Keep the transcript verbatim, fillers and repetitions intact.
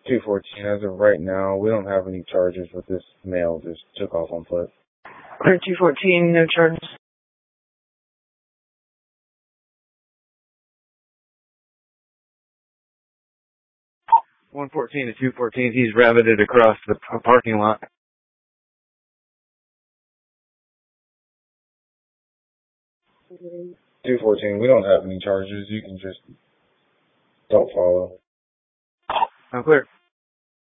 two fourteen, as of right now, we don't have any charges with this male. Just took off on foot. Clear two fourteen, no charges. one fourteen to two fourteen, he's rabbited across the p- parking lot. two fourteen, we don't have any charges. You can just don't follow. I'm clear.